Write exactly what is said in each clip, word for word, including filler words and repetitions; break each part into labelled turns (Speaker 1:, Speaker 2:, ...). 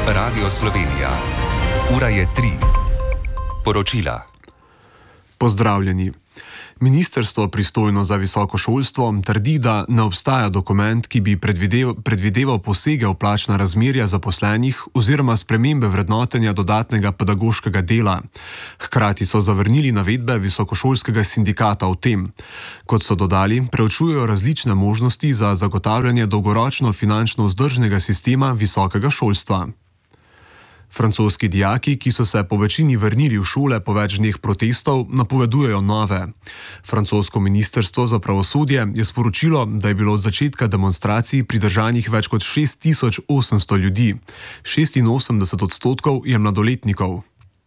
Speaker 1: Radio Slovenija. Ura je tri. Poročila.
Speaker 2: Pozdravljeni. Ministrstvo pristojno za visoko šolstvo trdi, da ne obstaja dokument, ki bi predvideval, predvideval posege v plačna razmerja zaposlenih oziroma spremembe vrednotenja dodatnega pedagoškega dela. Hkrati so zavrnili navedbe visokošolskega sindikata o tem. Kot so dodali, preučujejo različne možnosti za zagotavljanje dolgoročno finančno vzdržnega sistema visokega šolstva. Francoski dijaki, ki so se po večini vrnili v šole po več dneh protestov, napovedujejo nove. Francosko ministrstvo za pravosodje je sporočilo, da je bilo od začetka demonstracij pridržanih več kot šest tisoč osemsto ljudi. šestinosemdeset odstotkov je mladoletnikov.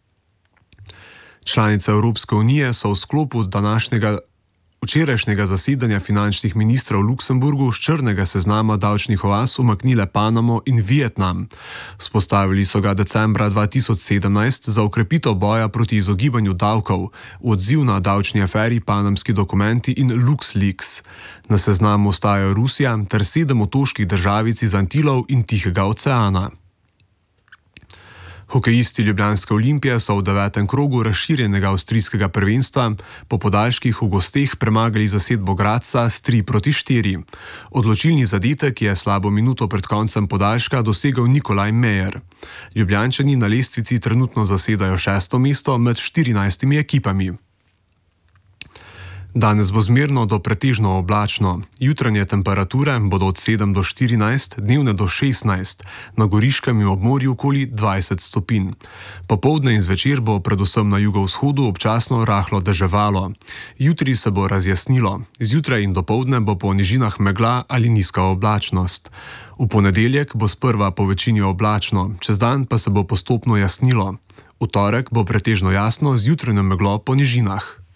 Speaker 2: Članice Evropske unije so v sklopu današnjega včerajšnjega zasedanja finančnih ministrov v Luksemburgu z črnega seznama davčnih oaz umaknile Panamo in Vietnam. Vzpostavili so ga decembra dva tisoč sedemnajst za okrepitev boja proti izogibanju davkov, v odziv na davčni aferi Panamski dokumenti in LuxLeaks. Na seznamu ostajajo Rusija ter sedem otoških državic iz Antilov in Tihega oceana. Hokejisti ljubljanske Olimpije so v devetem krogu razširjenega avstrijskega prvenstva po podaljških v gosteh premagali zasedbo Gradca s tri proti štiri. Odločilni zadetek je slabo minuto pred koncem podaljška dosegel Nikolaj Mejer. Ljubljančani na lestvici trenutno zasedajo šesto mesto med štirinajstimi ekipami. Danes bo zmerno do pretežno oblačno. Jutranje temperature bodo od sedem do štirinajst, dnevne do šestnajst, na Goriškem in ob morju okoli dvajset stopinj. Popoldne in zvečer bo predvsem na jugovzhodu občasno rahlo deževalo. Jutri se bo razjasnilo. Zjutraj in dopoldne bo po nižinah megla ali nizka oblačnost. V ponedeljek bo sprva po večini oblačno, čez dan pa se bo postopno jasnilo. V torek bo pretežno jasno z jutranjo meglo po nižinah.